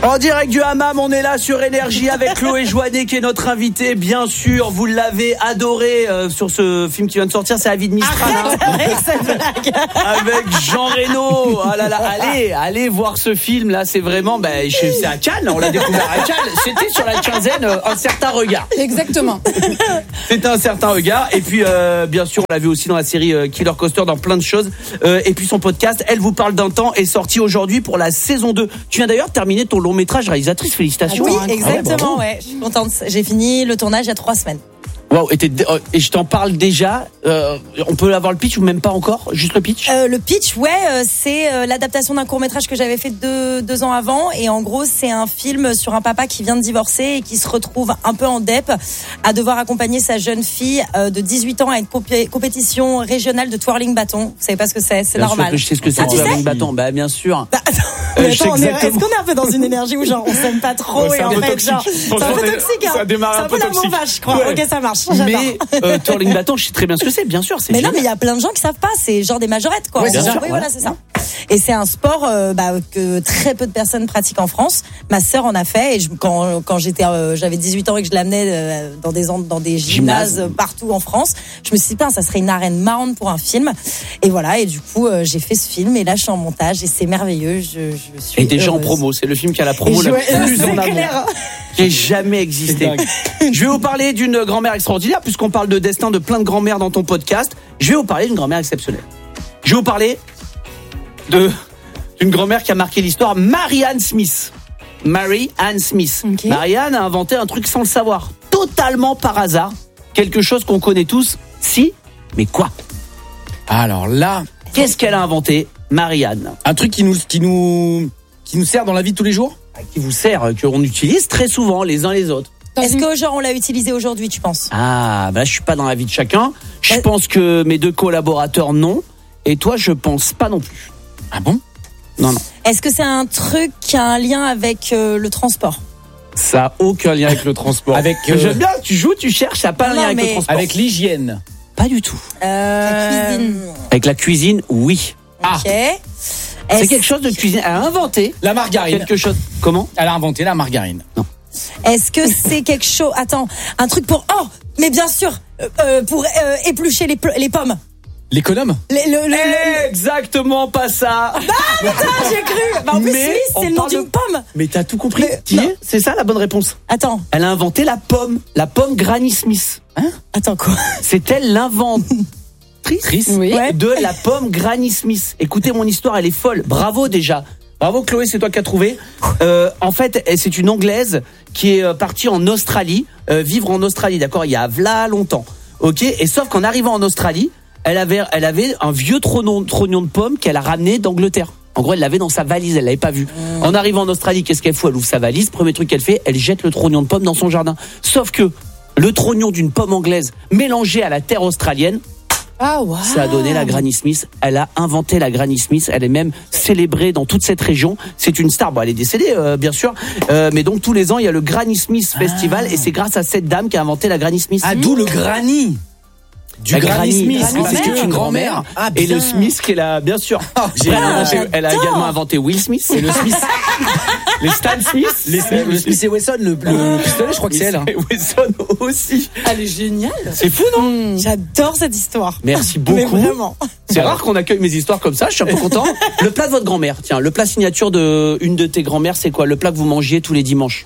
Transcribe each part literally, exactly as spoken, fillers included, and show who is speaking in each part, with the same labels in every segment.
Speaker 1: En direct du hammam, on est là sur Énergie avec Chloé Joannet qui est notre invitée. Bien sûr, vous l'avez adoré euh, sur ce film qui vient de sortir, c'est La vie de Mistral. Hein. Avec Jean Reno. Ah là là, allez, allez voir ce film là, c'est vraiment, ben, c'est à Cannes, on l'a découvert à Cannes. C'était sur la quinzaine, euh, un certain regard.
Speaker 2: Exactement.
Speaker 1: C'était un certain regard. Et puis, euh, bien sûr, on l'a vu aussi dans la série euh, Killer Coaster, dans plein de choses. Euh, et puis son podcast, Elle vous parle d'un temps, est sorti aujourd'hui pour la saison deux. Tu viens d'ailleurs de terminer ton long métrage réalisatrice, félicitations.
Speaker 2: Oui,
Speaker 1: hein.
Speaker 2: exactement, ouais. Je suis contente. J'ai fini le tournage il y a trois semaines.
Speaker 1: Waouh, et, et je t'en parle déjà. Euh, on peut avoir le pitch ou même pas encore? Juste le pitch
Speaker 2: euh, Le pitch, ouais, euh, c'est euh, l'adaptation d'un court-métrage que j'avais fait deux, deux ans avant. Et en gros, c'est un film sur un papa qui vient de divorcer et qui se retrouve un peu en dep à devoir accompagner sa jeune fille euh, de dix-huit ans à une compé- compétition régionale de twirling bâton. Vous savez pas ce que c'est? C'est
Speaker 1: bien
Speaker 2: normal.
Speaker 1: Sûr que je sais ce que c'est,
Speaker 2: ah, tu
Speaker 1: twirling
Speaker 2: sais
Speaker 1: bâton. Bah, bien sûr.
Speaker 2: Bah, attends,
Speaker 1: euh,
Speaker 2: mais attends, on est, est-ce qu'on est un peu dans une énergie où genre on s'aime pas trop ouais, et en fait
Speaker 1: toxique.
Speaker 2: genre c'est un peu toxique, hein.
Speaker 1: Ça démarre
Speaker 2: c'est un peu, peu l'amour vache, je crois. Ouais. Ok, ça marche. J'adore.
Speaker 1: Mais euh, twirling bâton, je sais très bien ce que c'est, bien sûr. C'est
Speaker 2: mais
Speaker 1: génial.
Speaker 2: non, mais il y a plein de gens qui savent pas. C'est genre des majorettes, quoi.
Speaker 1: Ouais, bien sûr,
Speaker 2: oui, voilà, c'est ça. Et c'est un sport euh, bah, que très peu de personnes pratiquent en France. Ma sœur en a fait et je, quand quand j'étais euh, j'avais dix-huit ans et que je l'amenais euh, dans des dans des gymnases Gymnase. partout en France, je me suis dit putain, ça serait une arène marrante pour un film. Et voilà, et du coup euh, j'ai fait ce film et là je suis en montage et c'est merveilleux. Je, je suis
Speaker 1: et déjà
Speaker 2: heureuse.
Speaker 1: en promo, c'est le film qui a la promo la plus en avant qui ait jamais existé. Je vais vous parler d'une grand-mère extraordinaire puisqu'on parle de destin de plein de grand-mères dans ton podcast. Je vais vous parler d'une grand-mère exceptionnelle. Je vais vous parler de d'une grand-mère qui a marqué l'histoire, Marianne Smith. Marianne Smith. Okay. Marianne a inventé un truc sans le savoir, totalement par hasard, quelque chose qu'on connaît tous. Si, mais quoi?
Speaker 3: Alors là,
Speaker 1: qu'est-ce qu'elle a inventé, Marianne?
Speaker 3: Un truc qui nous qui nous qui nous sert dans la vie de tous les jours?
Speaker 1: Qui vous sert, qu'on utilise très souvent les uns les autres.
Speaker 2: Est-ce que genre on l'a utilisé aujourd'hui, tu penses?
Speaker 1: Ah, bah là, je suis pas dans la vie de chacun. Je euh... pense que mes deux collaborateurs non, et toi je pense pas non plus.
Speaker 3: Ah bon?
Speaker 1: Non, non.
Speaker 2: Est-ce que c'est un truc qui a un lien avec euh, le transport?
Speaker 1: Ça a aucun lien avec le transport.
Speaker 3: Avec euh...
Speaker 1: J'aime bien, tu joues, tu cherches, ça n'a pas non, un lien avec le transport.
Speaker 3: Avec l'hygiène?
Speaker 1: Pas du tout.
Speaker 2: Euh... La cuisine.
Speaker 1: Avec la cuisine, oui.
Speaker 2: Ok.
Speaker 1: Ah. C'est Est-ce... quelque chose de cuisine. Elle a inventé
Speaker 3: la margarine.
Speaker 1: Quelque chose. Comment?
Speaker 3: Elle a inventé la margarine. Non.
Speaker 2: Est-ce que c'est quelque chose? Attends, un truc pour oh, mais bien sûr, euh, pour euh, éplucher les, les pommes.
Speaker 3: L'économe?
Speaker 2: Les, le, le, le...
Speaker 1: Exactement pas ça.
Speaker 2: Ah putain, j'ai cru. Bah, en plus, Smith, c'est le nom d'une de... pomme.
Speaker 1: Mais t'as tout compris. Mais, c'est ça la bonne réponse.
Speaker 2: Attends.
Speaker 1: Elle a inventé la pomme, la pomme Granny Smith.
Speaker 2: Hein? Attends quoi?
Speaker 1: C'est elle l'inventrice
Speaker 2: oui.
Speaker 1: de la pomme Granny Smith. Écoutez mon histoire, elle est folle. Bravo déjà. Bravo Chloé, c'est toi qui as trouvé. Euh, en fait, c'est une Anglaise qui est partie en Australie, euh, vivre en Australie, d'accord, il y a v'là longtemps. Ok. Et sauf qu'en arrivant en Australie, elle avait, elle avait un vieux trognon, trognon de pomme qu'elle a ramené d'Angleterre. En gros, elle l'avait dans sa valise, elle l'avait pas vu. Mmh. En arrivant en Australie, qu'est-ce qu'elle fait? Elle ouvre sa valise, premier truc qu'elle fait, elle jette le trognon de pomme dans son jardin. Sauf que le trognon d'une pomme anglaise mélangé à la terre australienne,
Speaker 2: ah, wow.
Speaker 1: ça a donné la Granny Smith. Elle a inventé la Granny Smith. Elle est même célébrée dans toute cette région. C'est une star. Bon, elle est décédée, euh, bien sûr. Euh, mais donc, tous les ans, il y a le Granny Smith Festival. Ah. Et c'est grâce à cette dame qui a inventé la Granny Smith.
Speaker 3: Ah, d'où le Granny. Du Granny, Granny Smith,
Speaker 1: Granny
Speaker 3: parce que
Speaker 1: une grand-mère. Ah, et le Smith qui est là, bien sûr. Oh,
Speaker 3: elle,
Speaker 1: a inventé, elle a également inventé Will Smith.
Speaker 3: Et le Smith.
Speaker 1: Les Stan Smith.
Speaker 3: Les, le, le Smith et Wesson, le, le pistolet, je crois que c'est elle. Hein.
Speaker 1: Et Wesson aussi.
Speaker 2: Elle est géniale.
Speaker 1: C'est fou, non?
Speaker 2: Mmh, j'adore cette histoire.
Speaker 1: Merci beaucoup.
Speaker 2: Mais vraiment.
Speaker 1: C'est rare qu'on accueille mes histoires comme ça, je suis un peu content. Le plat de votre grand-mère, tiens, le plat signature de une de tes grand-mères, c'est quoi? Le plat que vous mangiez tous les dimanches?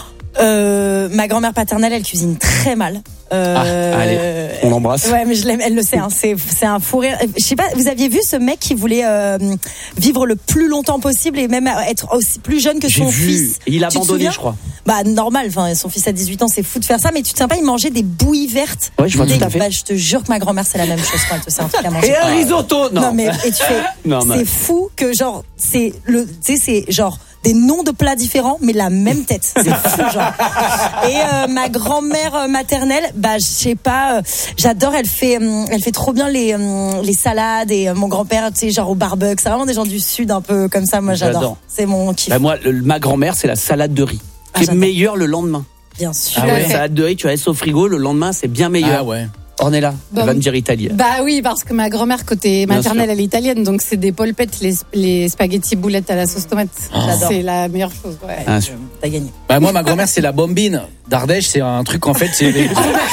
Speaker 2: Euh, ma grand-mère paternelle, elle cuisine très mal. Euh,
Speaker 1: ah, allez, on l'embrasse.
Speaker 2: Ouais, mais je l'aime, elle le sait. Hein, c'est, c'est un fou rire. Je sais pas, vous aviez vu ce mec qui voulait euh, vivre le plus longtemps possible et même être aussi plus jeune que
Speaker 1: J'ai
Speaker 2: son
Speaker 1: vu.
Speaker 2: fils.
Speaker 1: Et il a abandonné, je crois.
Speaker 2: Bah normal. Enfin, son fils a dix-huit ans, c'est fou de faire ça. Mais tu te souviens pas, il mangeait des bouillies vertes.
Speaker 1: Ouais, je vois tout à fait.
Speaker 2: Bah, je te jure que ma grand-mère, c'est la même chose quand elle te sert un truc à manger.
Speaker 1: Et un risotto, non.
Speaker 2: Non mais et tu fais. non, c'est mais... fou que genre c'est le, tu sais, c'est genre. Des noms de plats différents, mais la même tête. C'est fou, genre. Et euh, ma grand-mère maternelle, bah, je sais pas, euh, j'adore. Elle fait, euh, elle fait trop bien les euh, les salades. Et euh, mon grand-père, tu sais, genre au barbecue. C'est vraiment des gens du sud, un peu comme ça. Moi, j'adore. j'adore. C'est mon kiff.
Speaker 1: Bah, moi, le, ma grand-mère, c'est la salade de riz, qui ah, est meilleure le lendemain.
Speaker 2: Bien sûr.
Speaker 1: Ah ouais. La salade de riz, tu la laisses au frigo, le lendemain, c'est bien meilleur.
Speaker 3: Ah ouais.
Speaker 1: Ornella,
Speaker 4: Bah,
Speaker 1: elle va me dire italien.
Speaker 4: Bah oui, parce que ma grand-mère côté maternelle, elle est italienne, donc c'est des polpettes, les, les spaghettis boulettes à la sauce tomate.
Speaker 2: Oh.
Speaker 4: C'est la meilleure chose. Ouais.
Speaker 1: Ah,
Speaker 2: T'as gagné.
Speaker 3: Bah, moi, ma grand-mère, c'est la bombine d'Ardèche. C'est un truc, en fait, c'est.
Speaker 2: C'est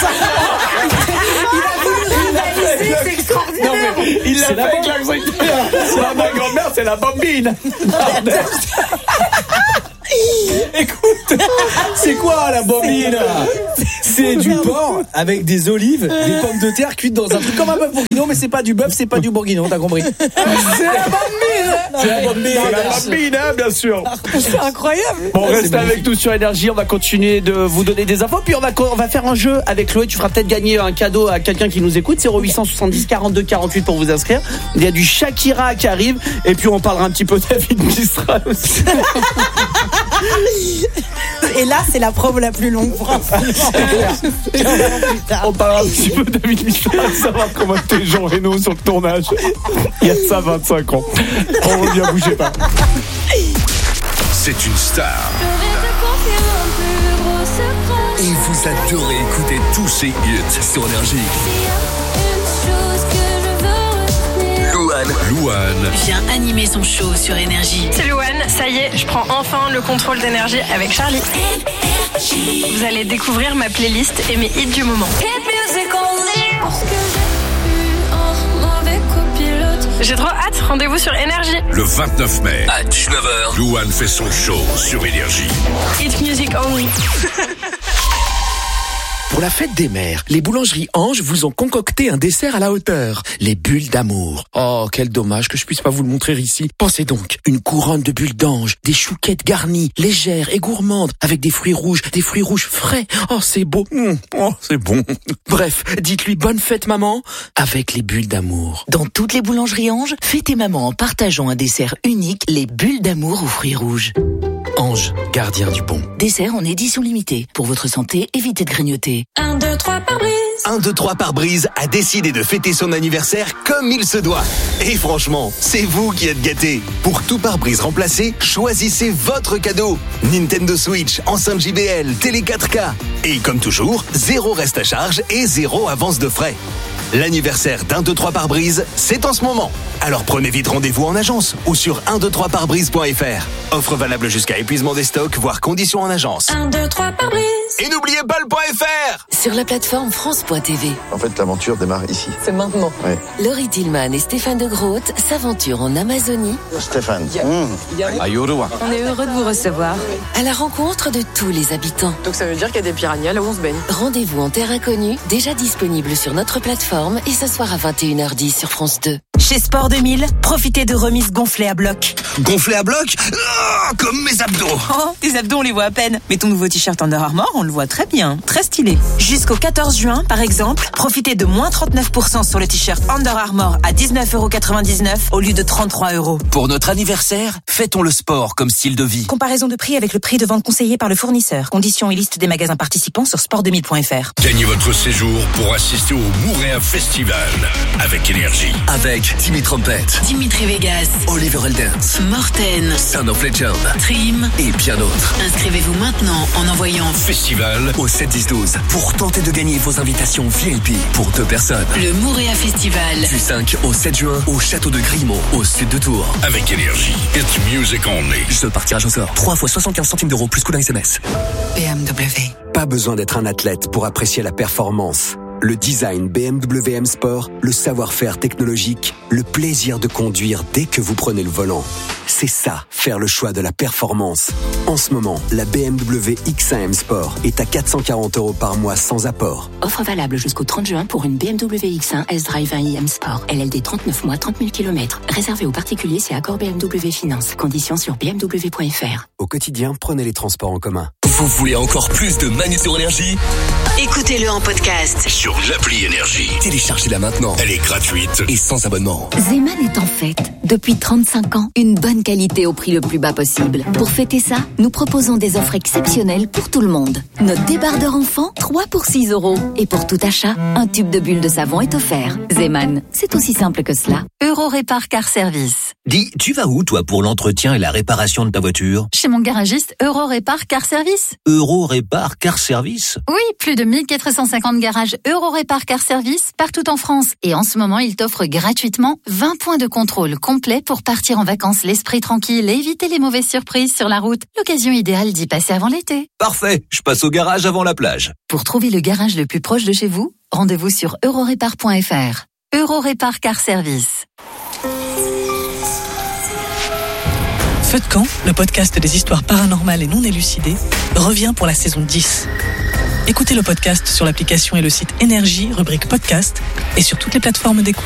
Speaker 2: extraordinaire.
Speaker 3: Non, mais
Speaker 1: Il l'a
Speaker 3: c'est la
Speaker 1: fait
Speaker 3: bombe.
Speaker 1: avec l'accent italien. C'est la ma grand-mère, c'est la bambine.
Speaker 3: Écoute, c'est quoi la bombine? C'est du porc avec des olives, des pommes de terre cuites dans un truc comme un bœuf bourguignon, mais c'est pas du bœuf, c'est pas du bourguignon, t'as compris? C'est la bombine. C'est la bombine.
Speaker 1: C'est la bambine, hein, bien sûr.
Speaker 2: C'est incroyable.
Speaker 1: Bon,
Speaker 3: Ouais,
Speaker 1: restez
Speaker 3: c'est
Speaker 1: avec nous sur Énergie. On va continuer de vous donner des infos. Puis on va, on va faire un jeu avec Chloé. Tu feras peut-être gagner un cadeau à quelqu'un qui nous écoute. zéro huit cent soixante-dix quarante-deux quarante-huit pour vous inscrire. Il y a du Shakira qui arrive. Et puis on parlera un petit peu de David Mistral aussi.
Speaker 2: Et là, c'est la preuve la plus longue.
Speaker 1: On parlera un petit peu de David Mistral. Savoir comment était Jean Reno sur le tournage. Il y a de ça vingt-cinq ans. On revient, bougez pas.
Speaker 5: C'est une star. Et vous adorez écouter tous ces hits sur Énergie. Louane. Louane.
Speaker 6: Vient animer son show sur Énergie.
Speaker 7: C'est Louane, ça y est, je prends enfin le contrôle d'énergie avec Charlie. Vous allez découvrir ma playlist et mes hits du moment. J'ai trop hâte, rendez-vous sur Énergie.
Speaker 5: Le vingt-neuf mai, à dix-neuf heures, Louane fait son show sur Énergie.
Speaker 7: Hit music only.
Speaker 8: Pour la fête des mères, les boulangeries Ange vous ont concocté un dessert à la hauteur, les bulles d'amour. Oh, quel dommage que je puisse pas vous le montrer ici. Pensez donc, une couronne de bulles d'ange, des chouquettes garnies, légères et gourmandes, avec des fruits rouges, des fruits rouges frais. Oh, c'est beau. Mmh. Oh, c'est bon. Bref, dites-lui bonne fête maman, avec les bulles d'amour.
Speaker 6: Dans toutes les boulangeries Ange, fêtez maman en partageant un dessert unique, les bulles d'amour aux fruits rouges.
Speaker 8: Ange, gardien du bon.
Speaker 6: Dessert en édition limitée. Pour votre santé, évitez de grignoter.
Speaker 7: un, deux, trois par brise.
Speaker 9: un, deux, trois pare-brise a décidé de fêter son anniversaire comme il se doit. Et franchement, c'est vous qui êtes gâtés. Pour tout pare-brise remplacé, choisissez votre cadeau. Nintendo Switch, enceinte J B L, télé quatre K. Et comme toujours, zéro reste à charge et zéro avance de frais. L'anniversaire d'un, deux, trois pare-brise, c'est en ce moment. Alors prenez vite rendez-vous en agence ou sur un, deux, trois pare brise point f r. Offre valable jusqu'à épuisement des stocks, voire conditions en agence.
Speaker 7: un, deux, trois par brise.
Speaker 9: Et n'oubliez pas le .fr.
Speaker 6: Sur la plateforme France point t v.
Speaker 10: En fait, l'aventure démarre ici.
Speaker 2: C'est maintenant.
Speaker 10: Ouais.
Speaker 6: Laurie Tillman et Stéphane de Groot s'aventurent en Amazonie
Speaker 10: Stéphane.
Speaker 6: à Yorua. On est heureux de vous recevoir. À la rencontre de tous les habitants.
Speaker 11: Donc ça veut dire qu'il y a des piranhas là où on se baigne.
Speaker 6: Rendez-vous en terre inconnue, déjà disponible sur notre plateforme et ce soir à vingt et une heures dix sur France deux.
Speaker 12: Chez Sport deux mille, profitez de remises gonflées à bloc.
Speaker 9: Gonflé à bloc oh, comme mes abdos.
Speaker 12: Oh, tes abdos, on les voit à peine. Mais ton nouveau t-shirt Under Armour, on le voit très bien. Très stylé. Jusqu'au quatorze juin, par exemple, profitez de moins trente-neuf pour cent sur le t-shirt Under Armour à dix-neuf euros quatre-vingt-dix-neuf au lieu de trente-trois euros.
Speaker 13: Pour notre anniversaire, fêtons le sport comme style de vie.
Speaker 12: Comparaison de prix avec le prix de vente conseillé par le fournisseur. Conditions et liste des magasins participants sur sport deux mille point f r.
Speaker 5: Gagnez votre séjour pour assister au Mouréa Festival avec Énergie.
Speaker 8: Avec Timmy Trumpet,
Speaker 6: Dimitri Vegas,
Speaker 8: Oliver Eldens,
Speaker 6: Morten,
Speaker 8: Son of Legend
Speaker 6: Trim
Speaker 8: et bien d'autres.
Speaker 6: Inscrivez-vous maintenant en envoyant
Speaker 5: Festival
Speaker 8: Au sept dix douze pour tenter de gagner vos invitations V I P pour deux personnes.
Speaker 6: le Mouréa Festival.
Speaker 8: Du cinq au sept juin au château de Grimaud, au sud de Tours.
Speaker 5: avec Énergie. It's music only.
Speaker 8: Ce par tirage au sort. trois fois soixante-quinze centimes d'euros plus coût d'un S M S.
Speaker 6: B M W.
Speaker 14: Pas besoin d'être un athlète pour apprécier la performance. Le design B M W M Sport, le savoir-faire technologique, le plaisir de conduire dès que vous prenez le volant. C'est ça, faire le choix de la performance. En ce moment, la B M W X un M Sport est à quatre cent quarante euros par mois sans apport.
Speaker 6: Offre valable jusqu'au trente juin pour une B M W X un S-Drive un i M Sport. L L D trente-neuf mois, trente mille kilomètres. Réservé aux particuliers, c'est accord B M W Finance. Conditions sur b m w point f r.
Speaker 14: Au quotidien, prenez les transports en commun.
Speaker 8: Vous voulez encore plus de Manu sur Énergie?
Speaker 6: Écoutez-le en podcast.
Speaker 5: Sur l'appli Énergie.
Speaker 8: Téléchargez-la maintenant.
Speaker 5: Elle est gratuite.
Speaker 8: Et sans abonnement.
Speaker 6: Zeman est en fête, depuis trente-cinq ans, une bonne qualité au prix le plus bas possible. Pour fêter ça, nous proposons des offres exceptionnelles pour tout le monde. Notre débardeur enfant, trois pour six euros. Et pour tout achat, un tube de bulle de savon est offert. Zeman, c'est aussi simple que cela. Euro Répar Car Service.
Speaker 15: Dis, tu vas où toi pour l'entretien et la réparation de ta voiture?
Speaker 16: Chez mon garagiste Euro Répar Car Service.
Speaker 15: Euro Répar Car Service?
Speaker 16: Oui, plus de
Speaker 10: mille quatre cent cinquante garages Eurorépar Car Service partout en France. Et en ce moment, il t'offre gratuitement vingt points de contrôle complets pour partir en vacances l'esprit tranquille et éviter les mauvaises surprises sur la route. L'occasion idéale d'y passer avant l'été.
Speaker 15: Parfait, je passe au garage avant la plage.
Speaker 10: Pour trouver le garage le plus proche de chez vous, rendez-vous sur eurorépar point f r. Eurorépar Car Service.
Speaker 16: Feu de camp, le podcast des histoires paranormales et non élucidées, revient pour la saison dix. Écoutez le podcast sur l'application et le site Énergie, rubrique podcast, et sur toutes les plateformes d'écoute.